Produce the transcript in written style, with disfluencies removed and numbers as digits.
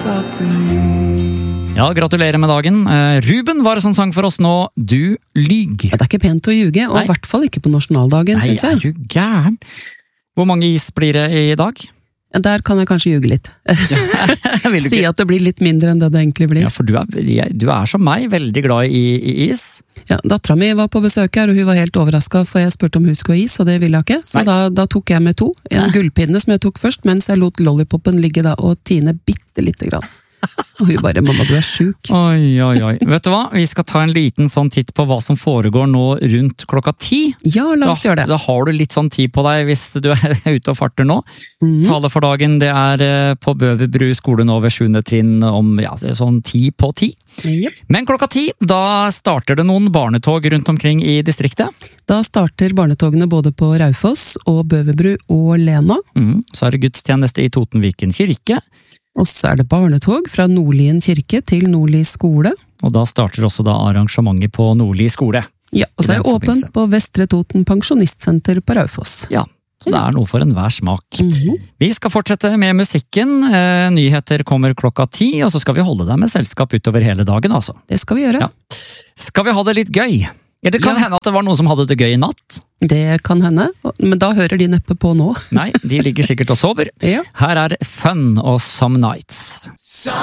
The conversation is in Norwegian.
Ja, gratulerer med dagen. Ruben var det som sang for oss nå, Du lyg. Det er ikke pent å ljuge, og i hvert fall ikke på nasjonaldagen, synes jeg. Nei, er du gæren? Hvor mange is blir det i dag? Der kan jeg kanskje ljuge litt. Si at det blir litt mindre enn det det egentlig blir. Ja, for du er som meg, veldig glad i is. Ja, datteren min var på besøk her, og hun var helt overrasket, for jeg spurte om hun skulle ha is, og det ville hun ikke. Så da tok jeg med 2. En gullpinne som jeg tok først, mens jeg lot lollipopen ligge da, og tine bitte lite grann. Og hun bare, mamma, du er syk. Oi. Vet du hva? Vi skal ta en liten sånn titt på hva som foregår nå rundt klokka 10. Ja, la oss gjøre det. Da har du litt sånn tid på deg hvis du er ute og farter nå. Tale for dagen, det er på Bøverbru skole nå ved 7. trinn om sånn 10 på 10. Yep. Men klokka 10, da starter det noen barnetog rundt omkring i distriktet. Da starter barnetogene både på Raufoss og Bøverbru og Lena. Så er det gudstjeneste i Totenviken kirke. Og så er det barnetog fra Nordlien kirke til Nordli skole. Og da starter også arrangementet på Nordli skole. Ja, og så er det åpent på Vestre Toten pensjonistsenter på Raufoss. Ja, så det er noe for enhver smak. Vi skal fortsette med musikken. Nyheter kommer klokka 10, og så skal vi holde deg med selskap utover hele dagen, altså. Det skal vi gjøre. Ja. Skal vi ha det litt gøy? Det kan hende at det var noen som hadde det gøy i natt. Det kan hende, men da hører de neppe på nå. Nei, de ligger sikkert og sover. Ja. Her er Fun og Some Nights.